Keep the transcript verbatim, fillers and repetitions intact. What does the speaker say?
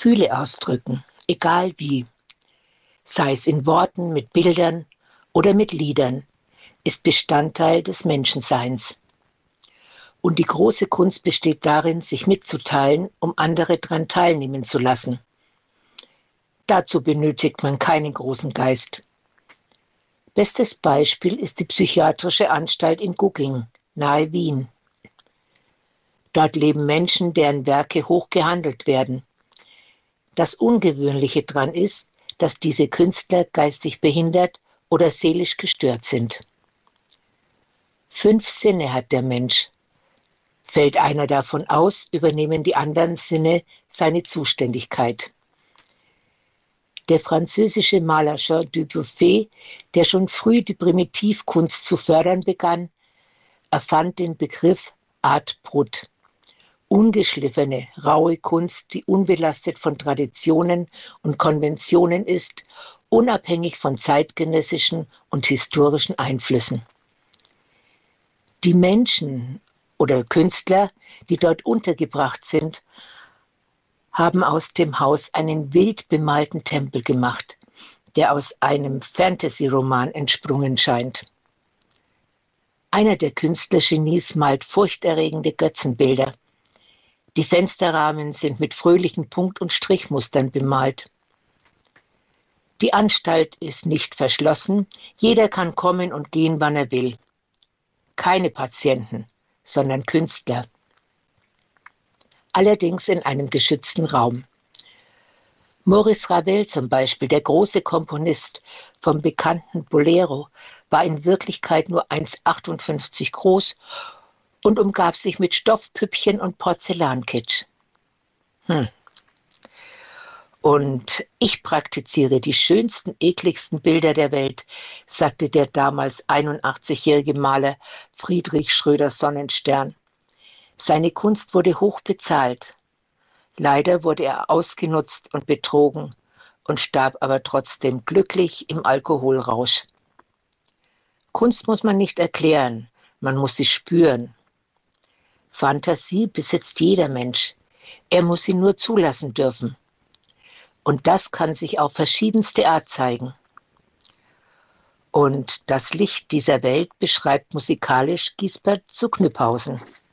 Gefühle ausdrücken, egal wie, sei es in Worten, mit Bildern oder mit Liedern, ist Bestandteil des Menschenseins. Und die große Kunst besteht darin, sich mitzuteilen, um andere daran teilnehmen zu lassen. Dazu benötigt man keinen großen Geist. Bestes Beispiel ist die Psychiatrische Anstalt in Gugging, nahe Wien. Dort leben Menschen, deren Werke hoch gehandelt werden. Das Ungewöhnliche daran ist, dass diese Künstler geistig behindert oder seelisch gestört sind. Fünf Sinne hat der Mensch. Fällt einer davon aus, übernehmen die anderen Sinne seine Zuständigkeit. Der französische Maler Jean Dubuffet, der schon früh die Primitivkunst zu fördern begann, erfand den Begriff Art brut. Ungeschliffene, raue Kunst, die unbelastet von Traditionen und Konventionen ist, unabhängig von zeitgenössischen und historischen Einflüssen. Die Menschen oder Künstler, die dort untergebracht sind, haben aus dem Haus einen wild bemalten Tempel gemacht, der aus einem Fantasy-Roman entsprungen scheint. Einer der Künstlergenies malt furchterregende Götzenbilder. Die Fensterrahmen sind mit fröhlichen Punkt- und Strichmustern bemalt. Die Anstalt ist nicht verschlossen, jeder kann kommen und gehen, wann er will. Keine Patienten, sondern Künstler. Allerdings in einem geschützten Raum. Maurice Ravel zum Beispiel, der große Komponist vom bekannten Bolero, war in Wirklichkeit nur eins Komma achtundfünfzig groß und umgab sich mit Stoffpüppchen und Porzellankitsch. Hm. Und ich praktiziere die schönsten, ekligsten Bilder der Welt, sagte der damals einundachtzigjährige Maler Friedrich Schröder-Sonnenstern. Seine Kunst wurde hoch bezahlt. Leider wurde er ausgenutzt und betrogen und starb aber trotzdem glücklich im Alkoholrausch. Kunst muss man nicht erklären, man muss sie spüren. Fantasie besitzt jeder Mensch. Er muss sie nur zulassen dürfen. Und das kann sich auf verschiedenste Art zeigen. Und das Licht dieser Welt beschreibt musikalisch Gisbert zu Knyphausen.